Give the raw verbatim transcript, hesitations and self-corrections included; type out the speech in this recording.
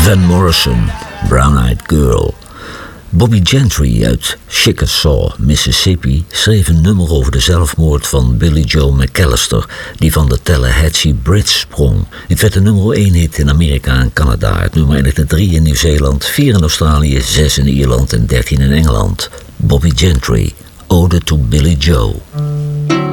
Van Morrison, Brown Eyed Girl. Bobby Gentry uit Chickasaw, Mississippi, schreef een nummer over de zelfmoord van Billy Joe McAllister, die van de Tallahatchie Bridge sprong. Het werd de nummer één hit in Amerika en Canada. Het nummer eindigde drie in Nieuw-Zeeland, vier in Australië, zes in Ierland en dertien in Engeland. Bobby Gentry, Ode to Billy Joe.